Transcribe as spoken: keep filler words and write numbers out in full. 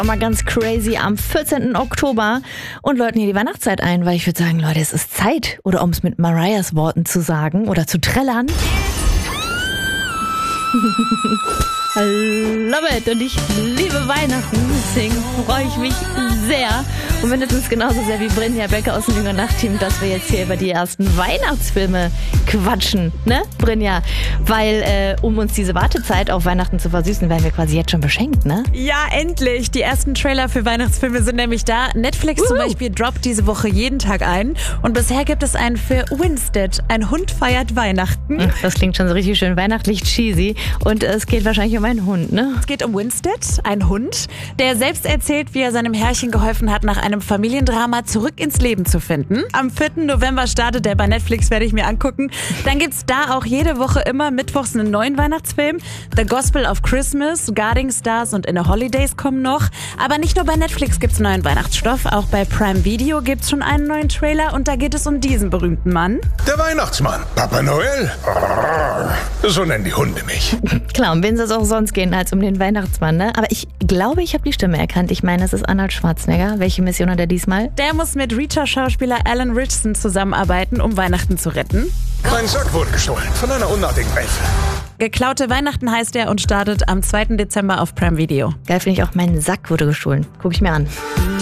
mal ganz crazy am vierzehnten Oktober und läuten hier die Weihnachtszeit ein, weil ich würde sagen, Leute, es ist Zeit. Oder um es mit Mariahs Worten zu sagen oder zu trällern. I love it und ich liebe Weihnachten, deswegen freue ich mich sehr und mindestens genauso sehr wie Brynja Becker aus dem Jünger Nacht-Team, dass wir jetzt hier über die ersten Weihnachtsfilme quatschen, ne Brynja? Weil äh, um uns diese Wartezeit auf Weihnachten zu versüßen, werden wir quasi jetzt schon beschenkt, ne? Ja, endlich! Die ersten Trailer für Weihnachtsfilme sind nämlich da. Netflix uh. zum Beispiel droppt diese Woche jeden Tag ein und bisher gibt es einen für Winstead. Ein Hund feiert Weihnachten. Das klingt schon so richtig schön weihnachtlich cheesy und es geht wahrscheinlich um einen Hund, ne? Es geht um Winstead, ein Hund, der selbst erzählt, wie er seinem Herrchen geholfen hat, nach einem Familiendrama zurück ins Leben zu finden. Am vierten November startet der bei Netflix, werde ich mir angucken. Dann gibt's da auch jede Woche immer mittwochs einen neuen Weihnachtsfilm. The Gospel of Christmas, Guarding Stars und In the Holidays kommen noch. Aber nicht nur bei Netflix gibt's neuen Weihnachtsstoff, auch bei Prime Video gibt's schon einen neuen Trailer und da geht es um diesen berühmten Mann. Der Weihnachtsmann, Papa Noel. So nennen die Hunde mich. Klar, um wen soll es auch sonst gehen als um den Weihnachtsmann, ne? Aber ich glaube, ich habe die Stimme erkannt. Ich meine, es ist Arnold Schwarzenegger. Welche Mission hat er diesmal? Der muss mit Reacher-Schauspieler Alan Ritchson zusammenarbeiten, um Weihnachten zu retten. Mein Sack wurde gestohlen von einer unartigen Elfe. Geklaute Weihnachten heißt er und startet am zweiten Dezember auf Prime Video. Geil finde ich auch, mein Sack wurde gestohlen. Guck ich mir an.